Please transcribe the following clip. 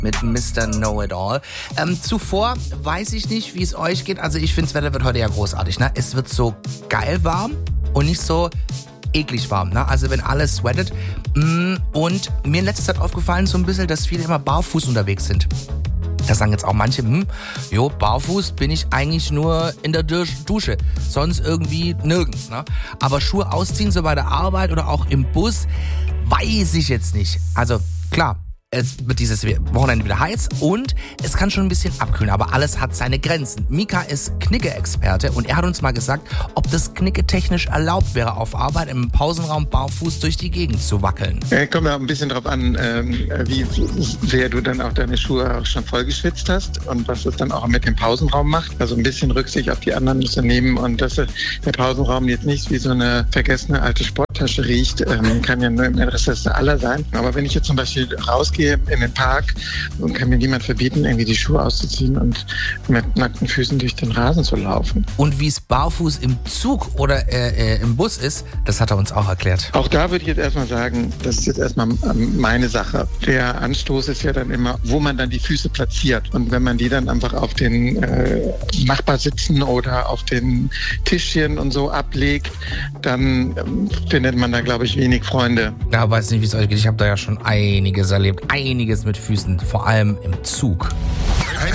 mit Mr. Know-It-All. Zuvor weiß ich nicht, wie es euch geht. Also ich finde, das Wetter wird heute ja großartig. Ne? Es wird so geil warm und nicht so eklig warm. Ne? Also wenn alles sweatet. Und mir in letzter Zeit aufgefallen so ein bisschen, dass viele immer barfuß unterwegs sind. Da sagen jetzt auch manche, barfuß bin ich eigentlich nur in der Dusche. Sonst irgendwie nirgends. Ne? Aber Schuhe ausziehen, so bei der Arbeit oder auch im Bus, weiß ich jetzt nicht. Also klar, es wird dieses Wochenende wieder heiß und es kann schon ein bisschen abkühlen, aber alles hat seine Grenzen. Mika ist Knicke-Experte und er hat uns mal gesagt, ob das Knicke technisch erlaubt wäre, auf Arbeit im Pausenraum barfuß durch die Gegend zu wackeln. Kommt ja auch ein bisschen drauf an, wie sehr du dann auch deine Schuhe auch schon vollgeschwitzt hast und was das dann auch mit dem Pausenraum macht. Also ein bisschen Rücksicht auf die anderen musst du nehmen und dass der Pausenraum jetzt nicht wie so eine vergessene alte Sporttasche riecht, kann ja nur im Interesse aller sein. Aber wenn ich jetzt zum Beispiel rausgehe in den Park und kann mir niemand verbieten, irgendwie die Schuhe auszuziehen und mit nackten Füßen durch den Rasen zu laufen. Und wie es barfuß im Zug oder im Bus ist, das hat er uns auch erklärt. Auch da würde ich jetzt erstmal sagen, das ist jetzt erstmal meine Sache. Der Anstoß ist ja dann immer, wo man dann die Füße platziert. Und wenn man die dann einfach auf den Nachbarsitzen oder auf den Tischchen und so ablegt, dann findet man da, glaube ich, wenig Freunde. Ja, weiß nicht, wie es euch geht. Ich habe da ja schon einiges erlebt. Einiges mit Füßen, vor allem im Zug.